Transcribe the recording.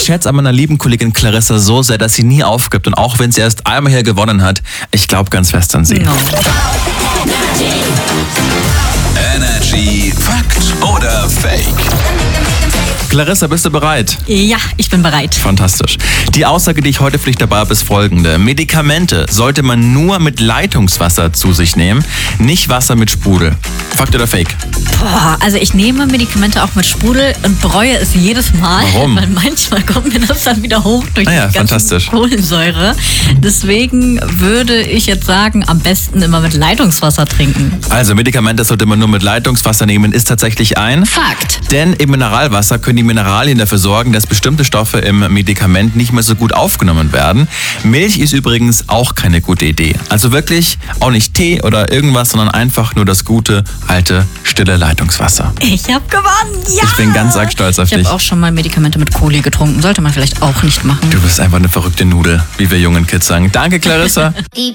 schätze an meiner lieben Kollegin Clarissa so sehr, dass sie nie aufgibt. Und auch wenn sie erst einmal hier gewonnen hat, ich glaube ganz fest an sie. No. Energy Fakt oder Fake? Clarissa, bist du bereit? Ja, ich bin bereit. Fantastisch. Die Aussage, die ich heute für dich dabei habe, ist folgende. Medikamente sollte man nur mit Leitungswasser zu sich nehmen, nicht Wasser mit Sprudel. Fakt oder Fake? Boah, also ich nehme Medikamente auch mit Sprudel und bereue es jedes Mal. Warum? Weil manchmal kommt mir das dann wieder hoch durch die ganze fantastisch. Kohlensäure. Deswegen würde ich jetzt sagen, am besten immer mit Leitungswasser trinken. Also Medikamente sollte man nur mit Leitungswasser nehmen, ist tatsächlich ein Fakt. Denn im Mineralwasser können die Mineralien dafür sorgen, dass bestimmte Stoffe im Medikament nicht mehr so gut aufgenommen werden. Milch ist übrigens auch keine gute Idee. Also wirklich auch nicht Tee oder irgendwas, sondern einfach nur das gute, alte, stille Leitungswasser. Ich habe gewonnen, ja! Ich bin ganz arg stolz auf Ich dich. habe auch schon mal Medikamente mit Kohli getrunken. Sollte man vielleicht auch nicht machen. Du bist einfach eine verrückte Nudel, wie wir jungen Kids sagen. Danke, Clarissa.